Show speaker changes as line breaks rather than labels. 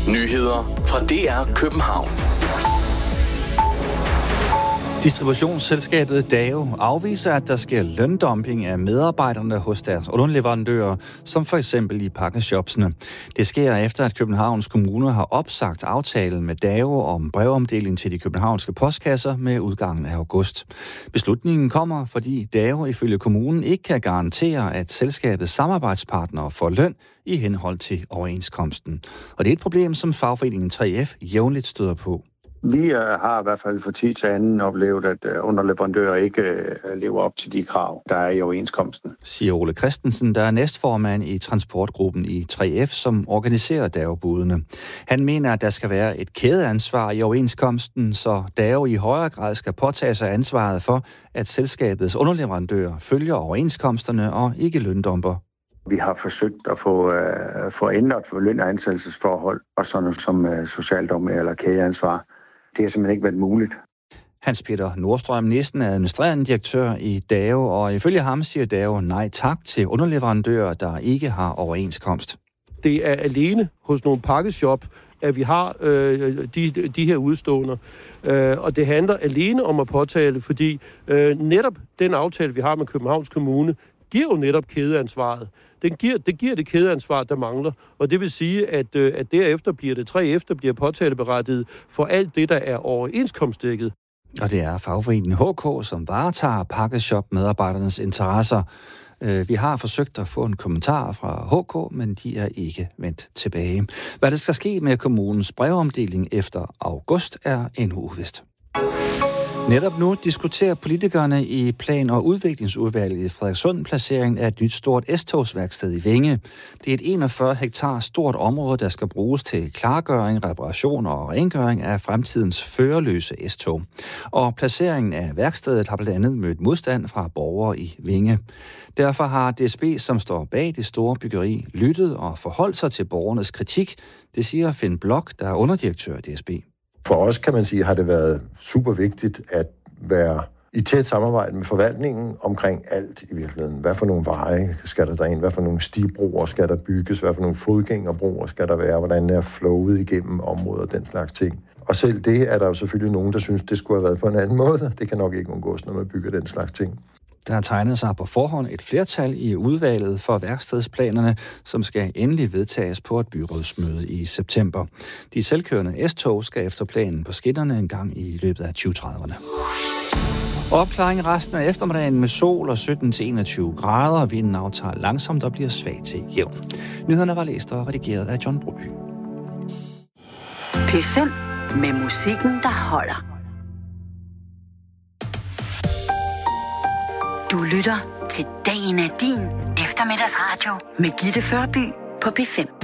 Nyheder fra DR København.
Distributionsselskabet DAO afviser, at der sker løndumping af medarbejderne hos deres underleverandører, som for eksempel i pakkeshopsene. Det sker efter, at Københavns Kommune har opsagt aftalen med DAO om brevomdeling til de københavnske postkasser med udgangen af august. Beslutningen kommer, fordi DAO ifølge kommunen ikke kan garantere, at selskabets samarbejdspartnere får løn i henhold til overenskomsten. Og det er et problem, som fagforeningen 3F jævnligt støder på.
Vi har i hvert fald for tid til anden oplevet, at underleverandører ikke lever op til de krav, der er i overenskomsten.
Siger Ole Christensen, der er næstformand i transportgruppen i 3F, som organiserer DAO-budene. Han mener, at der skal være et kædeansvar i overenskomsten, så DAO i højere grad skal påtage sig ansvaret for, at selskabets underleverandører følger overenskomsterne og ikke løndumper.
Vi har forsøgt at få ændret for løn- og ansættelsesforhold, og sådan noget som socialdumping eller kædeansvar. Det har simpelthen ikke været muligt.
Hans Peter Nordstrøm Nissen er administrerende direktør i DAO, og ifølge ham siger DAO nej tak til underleverandører, der ikke har overenskomst.
Det er alene hos nogle pakkeshop, at vi har de her udståender. Og det handler alene om at påtale, fordi netop den aftale, vi har med Københavns Kommune, giver jo netop kædeansvaret. Det giver det kædeansvar, der mangler. Og det vil sige, at derefter bliver det 3F, der bliver påtaleberettiget for alt det, der er overenskomstdækket.
Og det er fagforeningen HK, som varetager pakkeshop-medarbejdernes interesser. Vi har forsøgt at få en kommentar fra HK, men de er ikke vendt tilbage. Hvad der skal ske med kommunens brevomdeling efter august er endnu uvist. Netop nu diskuterer politikerne i Plan- og Udviklingsudvalget i Frederikssund placeringen af et nyt stort S-togsværksted i Vinge. Det er et 41 hektar stort område, der skal bruges til klargøring, reparation og rengøring af fremtidens førerløse S-tog. Og placeringen af værkstedet har blandt andet mødt modstand fra borgere i Vinge. Derfor har DSB, som står bag det store byggeri, lyttet og forholdt sig til borgernes kritik. Det siger Finn Blok, der er underdirektør i DSB.
For os, kan man sige, har det været super vigtigt at være i tæt samarbejde med forvaltningen omkring alt i virkeligheden. Hvad for nogle veje skal der derind? Hvad for nogle stibroer skal der bygges? Hvad for nogle fodgængerbroer skal der være? Hvordan er flowet igennem områder og den slags ting? Og selv det er der jo selvfølgelig nogen, der synes, det skulle have været på en anden måde. Det kan nok ikke undgås, når man bygger den slags ting.
Der har tegnet sig på forhånd et flertal i udvalget for værkstedsplanerne, som skal endelig vedtages på et byrådsmøde i september. De selvkørende S-tog skal efter planen på skinnerne en gang i løbet af 2030'erne. Opklaring resten af eftermiddagen med sol og 17-21 grader. Vinden aftager langsomt og bliver svag til jævn. Nyhederne var læst og redigeret af John Broby.
P5 med musikken, der holder. Du lytter til Dagen er din eftermiddagsradio med Gitte Førby på P5.